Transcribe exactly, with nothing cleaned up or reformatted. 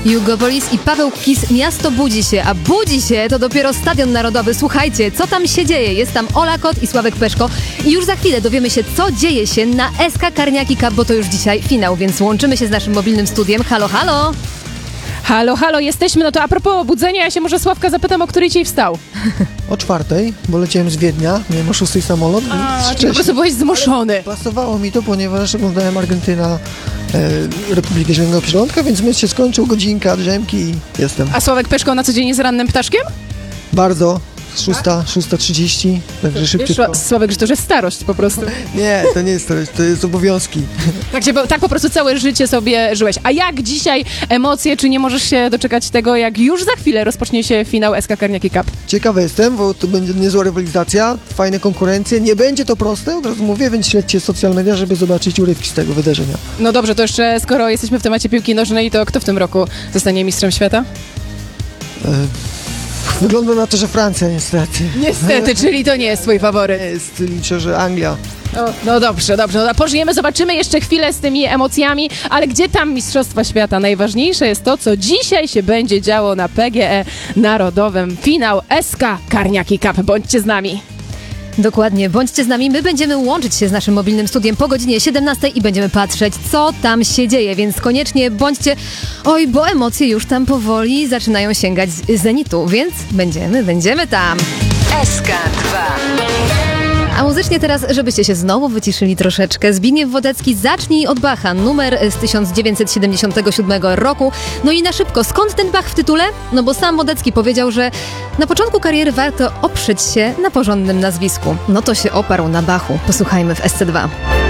Jugopolis i Paweł Kis, miasto budzi się, a budzi się to dopiero Stadion Narodowy. Słuchajcie, co tam się dzieje? Jest tam Ola Kot i Sławek Peszko i już za chwilę dowiemy się, co dzieje się na S K Karniaki Cup, bo to już dzisiaj finał, więc łączymy się z naszym mobilnym studiem. Halo, halo! Halo, halo, jesteśmy. No to a propos budzenia, ja się może Sławka zapytam, o której dzisiaj wstał. O czwartej, bo leciałem z Wiednia, miałem o szóstej samolot. A, ty po prostu byłeś zmuszony. Pasowało mi to, ponieważ oglądałem Argentyna, e, Republikę Zielonego Przylądka, więc mecz się skończył, godzinka, drzemki i jestem. A Sławek Peszko na co dzień jest rannym ptaszkiem? Bardzo. Szósta, szósta trzydzieści, także szybciutko. Wiesz, Sławek, że to już jest starość po prostu. Nie, to nie jest starość, to jest obowiązki. Tak, się, tak po prostu całe życie sobie żyłeś. A jak dzisiaj emocje, czy nie możesz się doczekać tego, jak już za chwilę rozpocznie się finał S K Karniaki Cup? Ciekawy jestem, bo to będzie niezła rywalizacja, fajne konkurencje. Nie będzie to proste, od razu mówię, więc śledźcie social media, żeby zobaczyć urywki z tego wydarzenia. No dobrze, to jeszcze skoro jesteśmy w temacie piłki nożnej, to kto w tym roku zostanie mistrzem świata? E Wygląda na to, że Francja niestety. Niestety, czyli to nie jest twój faworyt. Jest, liczę, że Anglia. O, no dobrze, dobrze. No, pożyjemy, zobaczymy jeszcze chwilę z tymi emocjami, ale gdzie tam Mistrzostwa Świata? Najważniejsze jest to, co dzisiaj się będzie działo na P G E Narodowym. Finał S K Karniaki Cup. Bądźcie z nami. Dokładnie, bądźcie z nami, my będziemy łączyć się z naszym mobilnym studiem po godzinie siedemnastej i będziemy patrzeć, co tam się dzieje, więc koniecznie bądźcie, oj, bo emocje już tam powoli zaczynają sięgać zenitu, więc będziemy, będziemy tam. S K dwa. A muzycznie teraz, żebyście się znowu wyciszyli troszeczkę, Zbigniew Wodecki, Zacznij od Bacha, numer z tysiąc dziewięćset siedemdziesiątego siódmego roku. No i na szybko, skąd ten Bach w tytule? No bo sam Wodecki powiedział, że na początku kariery warto oprzeć się na porządnym nazwisku. No to się oparł na Bachu. Posłuchajmy w S C dwa.